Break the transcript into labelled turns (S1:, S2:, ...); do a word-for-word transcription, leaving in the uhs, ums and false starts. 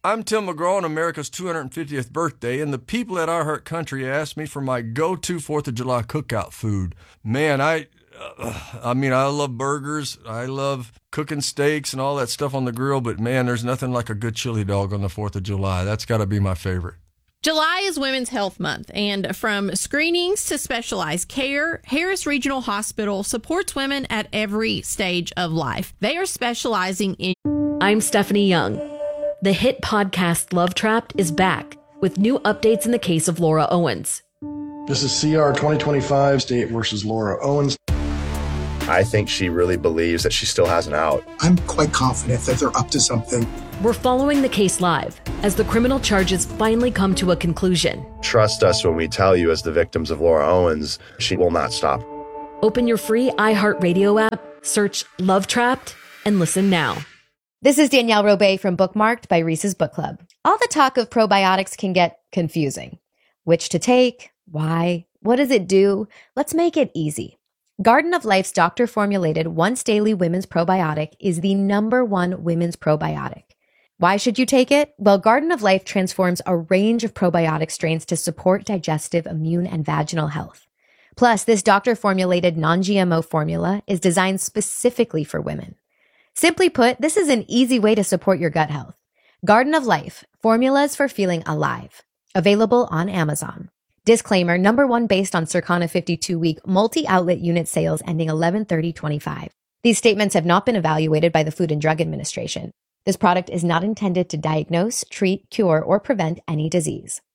S1: I'm Tim McGraw on America's two hundred fiftieth birthday, and the people at Our Heart Country asked me for my go-to fourth of July cookout food. Man, I, uh, I mean, I love burgers. I love cooking steaks and all that stuff on the grill, but man, there's nothing like a good chili dog on the fourth of July. That's got to be my favorite.
S2: July is Women's Health Month, and from screenings to specialized care, Harris Regional Hospital supports women at every stage of life. They are specializing in...
S3: I'm Stephanie Young. The hit podcast Love Trapped is back with new updates in the case of Laura Owens.
S4: This is C R twenty twenty-five, State versus Laura Owens.
S5: I think she really believes that she still has an out.
S6: I'm quite confident that they're up to something.
S3: We're following the case live as the criminal charges finally come to a conclusion.
S5: Trust us when we tell you, as the victims of Laura Owens, she will not stop.
S3: Open your free iHeartRadio app, search Love Trapped, and listen now.
S7: This is Danielle Robay from Bookmarked by Reese's Book Club. All the talk of probiotics can get confusing. Which to take? Why? What does it do? Let's make it easy. Garden of Life's doctor-formulated once daily women's probiotic is the number one women's probiotic. Why should you take it? Well, Garden of Life transforms a range of probiotic strains to support digestive, immune, and vaginal health. Plus, this doctor-formulated non-G M O formula is designed specifically for women. Simply put, this is an easy way to support your gut health. Garden of Life, formulas for feeling alive. Available on Amazon. Disclaimer, number one based on Circana fifty-two week multi-outlet unit sales ending eleven thirty twenty-five. These statements have not been evaluated by the Food and Drug Administration. This product is not intended to diagnose, treat, cure, or prevent any disease.